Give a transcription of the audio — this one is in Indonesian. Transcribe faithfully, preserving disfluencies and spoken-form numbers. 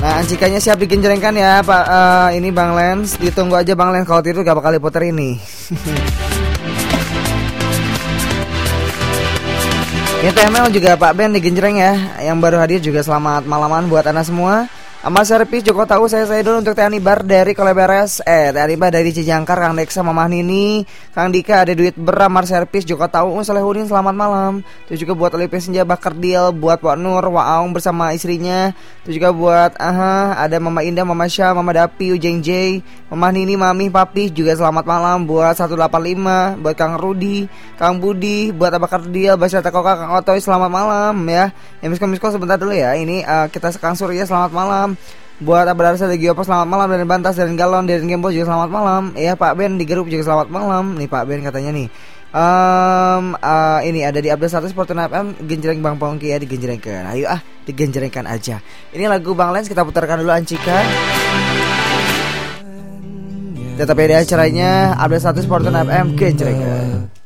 Nah, Ancikanya siap digenjrengkan ya Pak. uh, Ini Bang Lens. Ditunggu aja Bang Lens, kalau tidur gak bakal diputer ini. Ini T M L juga Pak Ben digenjreng ya. Yang baru hadir juga selamat malaman buat Anda semua. Amal Servis, Joko tahu saya saya dulu untuk Teh Anibar dari Koleberes, eh Teh Anibar dari Cijangkar, Kang Deksa, Mamah Nini, Kang Dika, ada duit ber, Amar Servis, Joko tahu, Solehudin, selamat malam. Itu juga buat Olivia Senja, Bakar Deal, buat Wak Nur, Wak Aung bersama istrinya. Itu juga buat aha, ada Mama Indah, Mama Syah, Mama Dapi, Ujeng J, Mamah Nini, Mami, Papi, juga selamat malam buat seratus delapan puluh lima, buat Kang Rudi, Kang Budi, buat Bakar Deal, Basya Takoka, Kang Otoy, selamat malam ya. Ya misko-misko sebentar dulu ya. Ini uh, kita Kang Surya, selamat malam. Buat Abad Arsa dari Giopo, selamat malam. Dan Bantas dan Galon dari Gembo juga selamat malam. Iya Pak Ben di grup juga selamat malam. Nih Pak Ben katanya nih um, uh, ini ada di update seratus Fortuna F M. Genjreng Bang Pongki ya, digenjrengkan. Ayo ah, digenjrengkan aja. Ini lagu Bang Lens, kita putarkan dulu Ancika. Tetap ada acaranya update seratus Fortuna F M, genjrengkan.